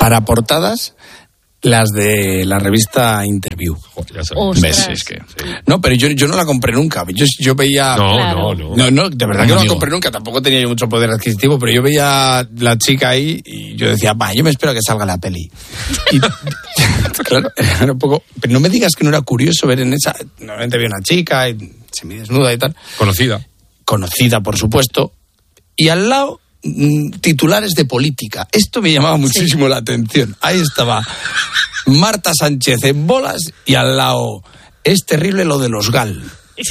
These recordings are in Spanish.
Para portadas, las de la revista Interview. Ya sabes. ¿Ves? Es que, sí. No, pero yo no la compré nunca. Yo veía... No. No, de verdad que no la compré nunca. Tampoco tenía yo mucho poder adquisitivo, pero yo veía la chica ahí y yo decía, yo me espero a que salga la peli. Y, claro, era un poco... Pero no me digas que no era curioso ver en esa... Normalmente había una chica y semidesnuda y tal. Conocida, por supuesto. Y al lado... titulares de política. Esto me llamaba muchísimo la atención. Ahí estaba Marta Sánchez en bolas y al lado, es terrible lo de los GAL.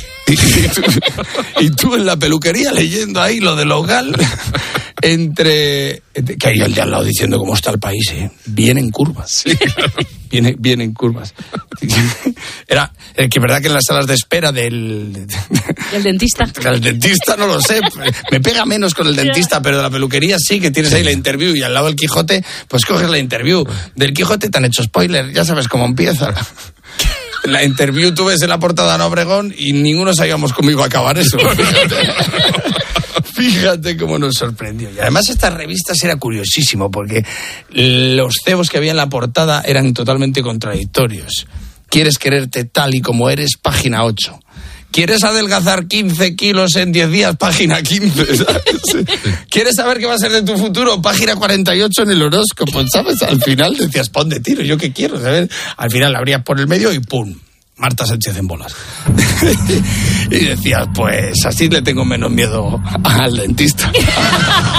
Y tú en la peluquería leyendo ahí lo de los GAL, que hay el de al lado diciendo cómo está el país, bien en curvas. Sí. Bien en curvas. Era que es verdad que en las salas de espera del dentista. El dentista no lo sé, me pega menos con el dentista, pero de la peluquería sí, que tienes ahí la Interview y al lado del Quijote, pues coges la Interview. Del Quijote te han hecho spoiler, ya sabes cómo empieza. La Interview tú ves en la portada de Obregón y ninguno sabíamos cómo iba a acabar eso. Fíjate cómo nos sorprendió. Y además estas revistas era curiosísimo porque los cebos que había en la portada eran totalmente contradictorios. ¿Quieres quererte tal y como eres? Página 8. ¿Quieres adelgazar 15 kilos en 10 días? Página 15, ¿sabes? ¿Quieres saber qué va a ser de tu futuro? Página 48 en el horóscopo, ¿sabes? Al final decías, pon de tiro, ¿yo qué quiero? ¿Sabes? Al final la abrías por el medio y ¡pum! Marta Sánchez en bolas. Y decías, pues así le tengo menos miedo al dentista.